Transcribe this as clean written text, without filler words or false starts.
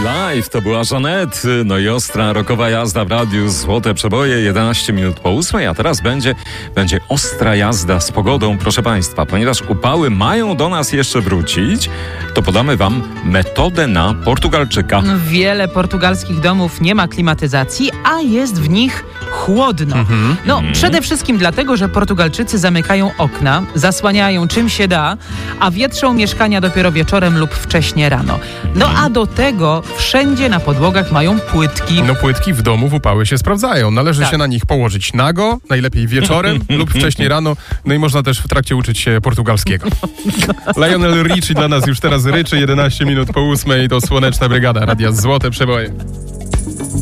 Live, to była Żanet, no i ostra rockowa jazda w radiu, złote przeboje, 11 minut po 8, a teraz będzie ostra jazda z pogodą, proszę Państwa. Ponieważ upały mają do nas jeszcze wrócić, to podamy Wam metodę na Portugalczyka. Wiele portugalskich domów nie ma klimatyzacji, a jest w nich chłodno. Przede wszystkim dlatego, że Portugalczycy zamykają okna, zasłaniają czym się da, a wietrzą mieszkania dopiero wieczorem lub wcześnie rano. A do tego wszędzie na podłogach mają płytki. Płytki w domu w upały się sprawdzają. Należy się na nich położyć nago, najlepiej wieczorem lub wcześniej rano. No i można też w trakcie uczyć się portugalskiego. Lionel Richie dla nas już teraz ryczy, 11 minut po 8 i to Słoneczna Brygada, radia Złote Przeboje.